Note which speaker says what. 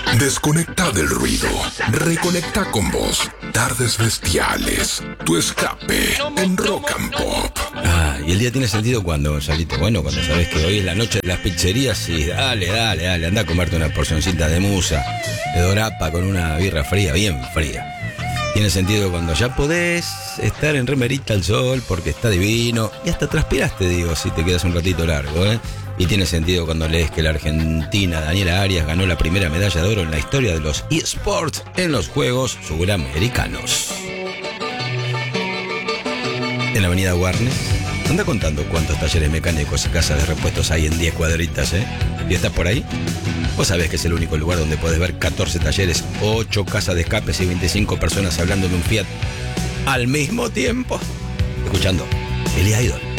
Speaker 1: Desconecta del ruido. Reconecta con vos. Tardes bestiales. Tu escape en Rock and Pop.
Speaker 2: Y el día tiene sentido cuando, Gonzalito, bueno, cuando sabes que hoy es la noche de las pizzerías y dale, anda a comerte una porcioncita de musa, de dorapa con una birra fría, bien fría. Tiene sentido cuando ya podés estar en remerita al sol porque está divino y hasta transpiraste, digo, si te quedas un ratito largo, ¿eh? Y tiene sentido cuando lees que la argentina Daniela Arias ganó la primera medalla de oro en la historia de los eSports en los Juegos Suramericanos. En la avenida Warnes, anda contando cuántos talleres mecánicos y casas de repuestos hay en 10 cuadritas, ¿eh? ¿Y estás por ahí? Vos sabés que es el único lugar donde podés ver 14 talleres, 8 casas de escapes y 25 personas hablando de un Fiat al mismo tiempo. Escuchando Billy Idol.